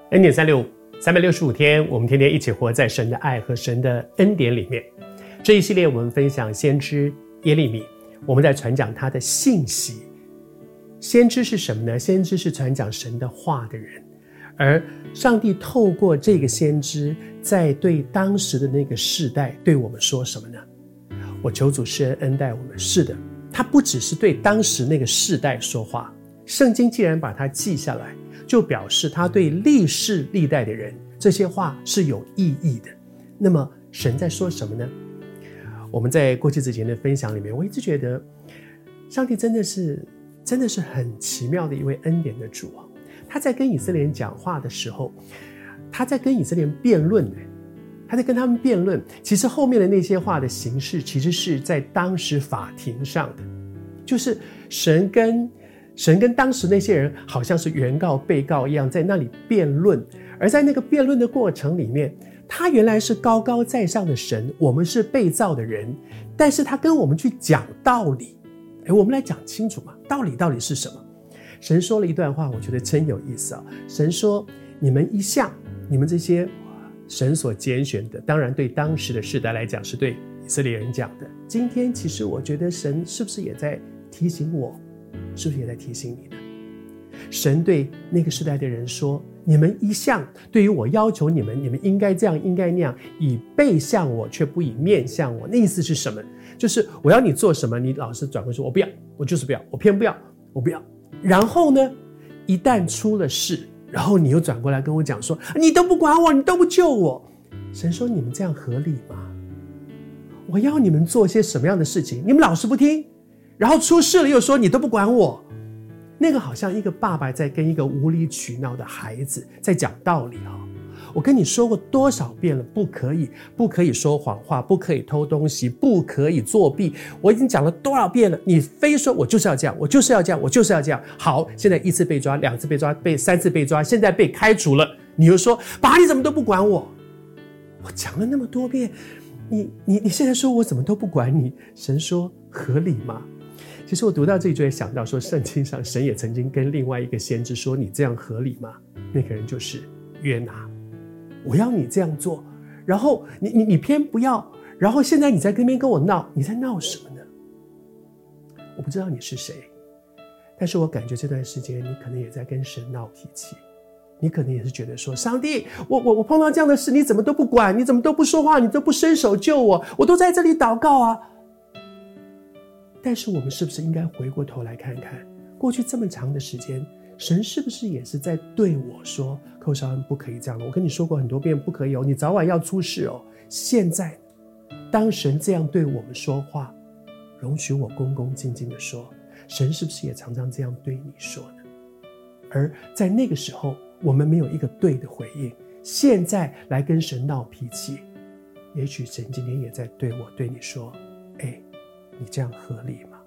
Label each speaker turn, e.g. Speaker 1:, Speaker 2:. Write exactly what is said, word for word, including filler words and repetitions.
Speaker 1: 恩典三六五，三百六十五天，我们天天一起活在神的爱和神的恩典里面。这一系列我们分享先知耶利米，我们在传讲他的信息。先知是什么呢？先知是传讲神的话的人，而上帝透过这个先知，在对当时的那个世代对我们说什么呢？我求主施恩恩待我们。是的，他不只是对当时那个世代说话，圣经既然把它记下来，就表示他对历世历代的人这些话是有意义的。那么神在说什么呢？我们在过去之前的分享里面，我一直觉得上帝真的是真的是很奇妙的一位恩典的主啊！他在跟以色列人讲话的时候，他在跟以色列人辩论，他在跟他们辩论。其实后面的那些话的形式，其实是在当时法庭上的，就是神跟神跟当时那些人好像是原告被告一样，在那里辩论。而在那个辩论的过程里面，他原来是高高在上的神，我们是被造的人，但是他跟我们去讲道理。诶，我们来讲清楚嘛，道理到底是什么？神说了一段话，我觉得真有意思啊。神说，你们一向，你们这些神所拣选的，当然对当时的世代来讲是对以色列人讲的。今天其实我觉得神是不是也在提醒我，是不是也在提醒你呢？神对那个时代的人说，你们一向对于我要求你们，你们应该这样应该那样，以背向我却不以面向我。那意思是什么？就是我要你做什么，你老是转过说我不要，我就是不要，我偏不要，我不要。然后呢，一旦出了事，然后你又转过来跟我讲说，你都不管我，你都不救我。神说，你们这样合理吗？我要你们做些什么样的事情，你们老是不听，然后出事了又说你都不管我。那个好像一个爸爸在跟一个无理取闹的孩子在讲道理啊！我跟你说过多少遍了，不可以，不可以说谎话，不可以偷东西，不可以作弊。我已经讲了多少遍了，你非说我就是要这样，我就是要这样，我就是要这样。好，现在一次被抓，两次被抓，被三次被抓，现在被开除了，你又说爸，你怎么都不管我？我讲了那么多遍，你你你现在说我怎么都不管你？神说合理吗？其实我读到这里就会想到说，圣经上神也曾经跟另外一个先知说，你这样合理吗？那个人就是约拿。我要你这样做，然后你你你偏不要，然后现在你在跟边跟我闹，你在闹什么呢？我不知道你是谁，但是我感觉这段时间你可能也在跟神闹脾气，你可能也是觉得说，上帝，我我我碰到这样的事，你怎么都不管，你怎么都不说话，你都不伸手救我，我都在这里祷告啊。但是我们是不是应该回过头来看看，过去这么长的时间，神是不是也是在对我说，寇绍恩不可以这样，我跟你说过很多遍不可以哦，你早晚要出事哦。现在当神这样对我们说话，容许我恭恭敬敬的说，神是不是也常常这样对你说呢？而在那个时候我们没有一个对的回应，现在来跟神闹脾气，也许神今天也在对我对你说，哎，你这样合理吗？